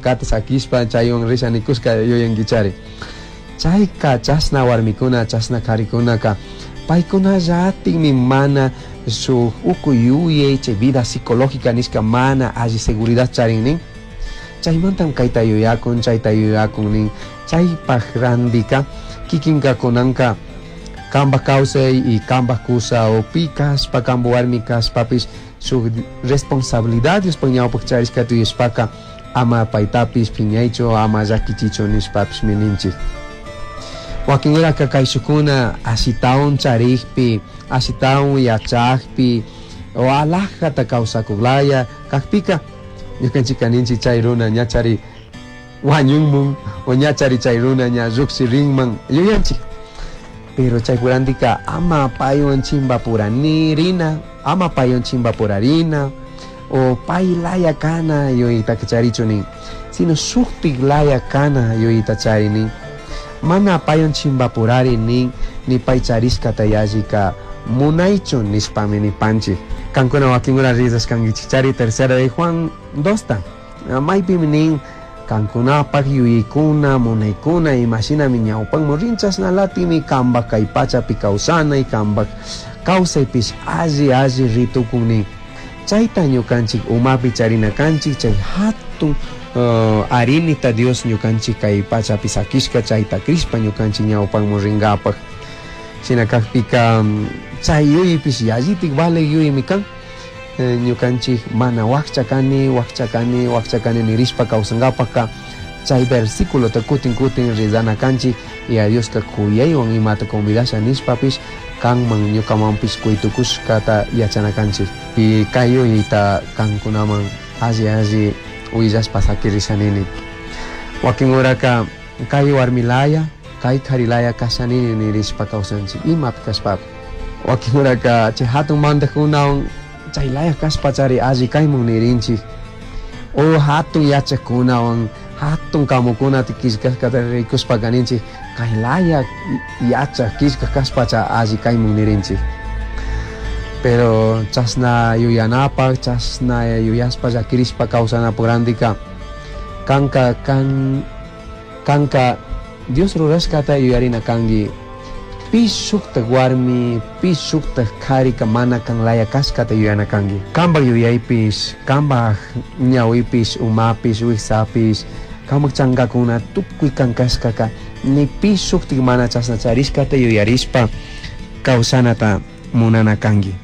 kata sakispa chayon risa nikuska yoyan gichari. Chayka chasna warmikuna chasna karikunaka paykuna llatinmi mana su ukuyuye chay vida psicológica niska mana alli seguridad charinnin. Chaymantam kayta yuyakun chayta yuyakun nin chaypaq randika kikinka kunanka kamba kawsay y kamba kusa o pi kaspa kamba warmi kaspapis su responsabilidades ñawpaq charisqa tuyuspaka ama paytapis piñaychu ama llakichichu nispapis mininchik. Wakinuraka kaysukuna asitawn charikpi asitawn yachakpi o alajata kawsakuqlaya kakpika ñukanchik kaninchik chay runa ñachari wañunmun o ñachari chay runa ña lluqsirinman yuyanchik. Pero chaypurantika ama paywan chimbapurani ama paywan chimbapurarina o paylaya kana yuyita charichunin sino sukpik laya kana yuyita charinin mana paywan chimbapurari ni pay charisqata yallika munaychun nispami nipanchik. Kankuna wakinura risas kankichik chari tercera de Juan 2 maypimi nin kankunapaq yuyaykuna munaykuna imashinami ñawpanman rinchasnalatimi kambaq kay pachapi kawsanay kambaq kawsaypis alli ritukun nin chayta ñukanchik umapi charina kanchik chay hatun arinita Dios ñukanchik kay pachapi sakishka chayta Crispa ñukanchik ñawpanman ringapaq shina kakpika chay yuyipis yallitik vale yuymi kan ñukanchik mana wakcha kani nirishpa kawsankapaka chay versículo ta kutin rizana kanchik y a Dios ka kuyaywan imata convidasha nispapis kanman ñukamanpis kuytukushkata yachana kanchik y kay yuyita kankunaman alli willashpa sakirisanini. Wakin uraka kay warmilaya kay karilaya kashanini nirishpa kawsanchik imapi kashpapi. Wakin uraka chay hatun mantakunawan chaylaya kaspa chari alli kaymun nirinchik o hatun yachakunawan hatun kamukunata kishkashkata rikuspa kaninchik kaylaya yachaq kishka kaspacha alli kaymun nirinchik. Pero chasna yuyanapaq chasna yuyaspa llakirishpa kawsanapurandika kanka Dios rurashkata yuyarina kanki pis sukta warmi pis sukta karika mana kanlaya kaskata yuyana kanki kambaq yuyaypis kambaq ñawipis umapis wiksapis kambaq chankakuna tukuy kankaskaka ni pis suktik mana chasna charishkata yuyarispa kawsanata munana kanki.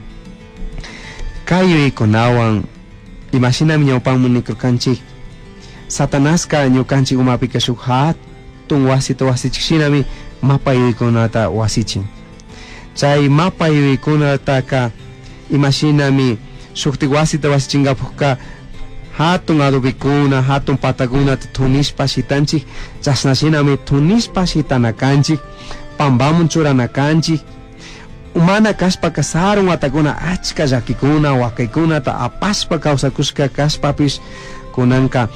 Kay yuyaykunawan imashinami ñawpanman nikurkanchik Satanaska ñukanchik umapi kashuk hatun wasita wasichikshinami mapa yuyaykunata wasichin. Chay mapa yuyaykunataka imashinami suktik wasita wasichinkapuqka hatun adobikuna hatun patakunata tunishpa shitanchik chasnashinami tunishpa shitana kanchik pambamun churana kanchik umana kashpa kasarun watakuna achka llakikuna wakaykunata apashpa kawsakushka kashpapis kunanka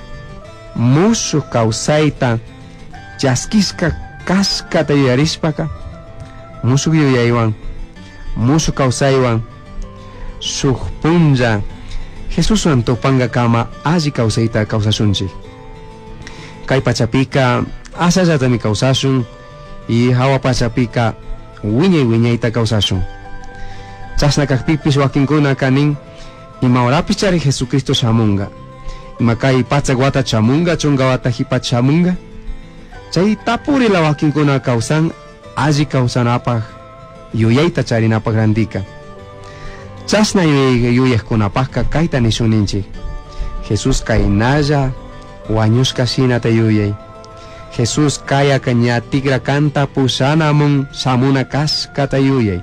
musuq kawsayta chaskishka kaskata yuyarishpaka musuq yuyaywan musuq kawsaywan suq punlla Jesuswan tupanka kama alli kawsayta kawsashunchik. Kay pachapika ashallatami kawsashun y hawa pachapika wiñayta kawsashun. Chasna kakpipis wakinkuna kanin ima horapis chari Jesucristo shamunga ima kay pachak wata chamunga chunga wata hipat chamunga chay tapurila wakinkuna kawsan alli kawsanapaq yuyayta charinapaq randika. Chasna yuyaykunapaqqa kayta nishuninchik Jesus kaynalla wañushka shinata yuyay Jesus kayaka ña tigra kanta pusanamun samuna kaskata yuyay.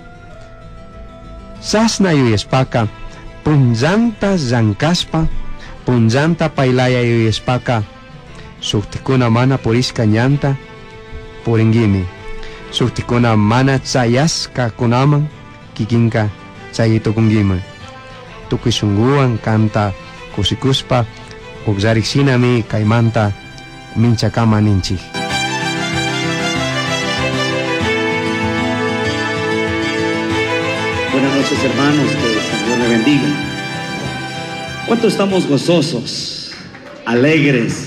Chasna yuyashpaka punllanta llankaspa punllanta paylaya yuyashpaka suktikuna mana purishka ñanta puringimi suktikuna mana chayashka kunaman kikinka chayitukunkiman tukuy shunkuwan kanta kusikuspa uqllariksinami kaymanta minchakama ninchik. Buenas noches, hermanos, que el Señor le bendiga. ¿Cuánto estamos gozosos, alegres?